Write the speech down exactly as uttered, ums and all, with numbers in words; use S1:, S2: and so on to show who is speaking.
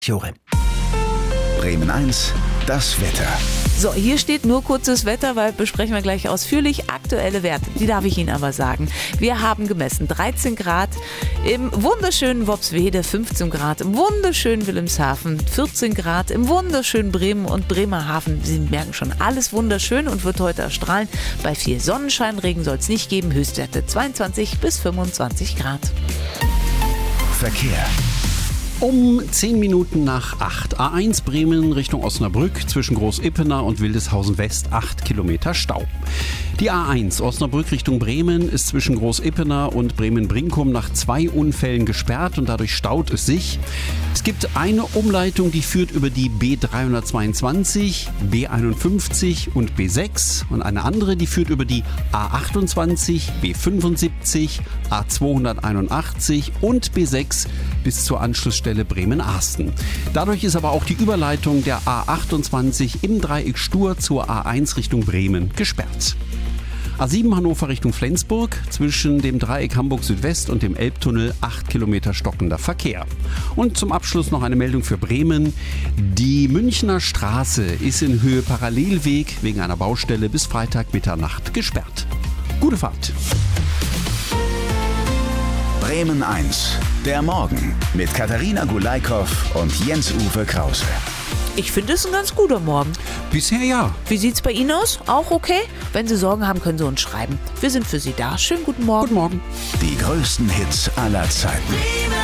S1: Jure. Bremen eins, das Wetter.
S2: So, hier steht nur kurzes Wetter, weil besprechen wir gleich ausführlich aktuelle Werte. Die darf ich Ihnen aber sagen. Wir haben gemessen dreizehn Grad im wunderschönen Worpswede, fünfzehn Grad im wunderschönen Wilhelmshaven, vierzehn Grad im wunderschönen Bremen und Bremerhaven. Sie merken schon, alles wunderschön und wird heute erstrahlen. Bei viel Sonnenschein, Regen soll es nicht geben, Höchstwerte zweiundzwanzig bis fünfundzwanzig Grad.
S1: Verkehr.
S3: Um zehn Minuten nach acht. A eins Bremen Richtung Osnabrück zwischen Groß-Ippener und Wildeshausen West acht Kilometer Stau. Die A eins Osnabrück Richtung Bremen ist zwischen Groß-Ippener und Bremen-Brinkum nach zwei Unfällen gesperrt und dadurch staut es sich. Es gibt eine Umleitung, die führt über die B dreihundertzweiundzwanzig, B einundfünfzig und B sechs und eine andere, die führt über die A achtundzwanzig, B fünfundsiebzig, A zweihunderteinundachtzig und B sechs bis zur Anschlussstelle Bremen-Arsten. Dadurch ist aber auch die Überleitung der A achtundzwanzig im Dreieck Stur zur A eins Richtung Bremen gesperrt. A sieben Hannover Richtung Flensburg, zwischen dem Dreieck Hamburg Südwest und dem Elbtunnel acht Kilometer stockender Verkehr. Und zum Abschluss noch eine Meldung für Bremen. Die Münchner Straße ist in Höhe Parallelweg wegen einer Baustelle bis Freitag Mitternacht gesperrt. Gute Fahrt!
S1: Bremen eins, der Morgen mit Katharina Gulaikow und Jens-Uwe Krause.
S2: Ich finde es ein ganz guter Morgen.
S3: Bisher ja.
S2: Wie sieht es bei Ihnen aus? Auch okay? Wenn Sie Sorgen haben, können Sie uns schreiben. Wir sind für Sie da. Schönen guten Morgen.
S3: Guten Morgen.
S1: Die größten Hits aller Zeiten.